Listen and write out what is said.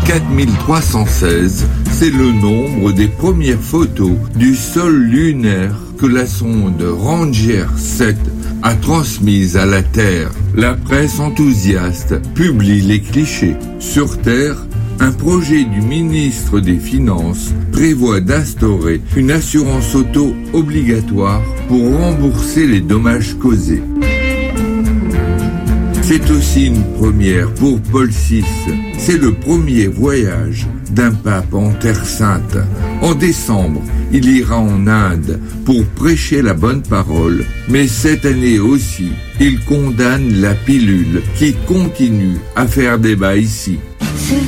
4316, c'est le nombre des premières photos du sol lunaire que la sonde Ranger 7 a transmise à la Terre. La presse enthousiaste publie les clichés. Sur Terre, un projet du ministre des Finances prévoit d'instaurer une assurance auto obligatoire pour rembourser les dommages causés. C'est aussi une première pour Paul VI. C'est le premier voyage d'un pape en Terre Sainte. En décembre, il ira en Inde pour prêcher la bonne parole. Mais cette année aussi, il condamne la pilule qui continue à faire débat ici.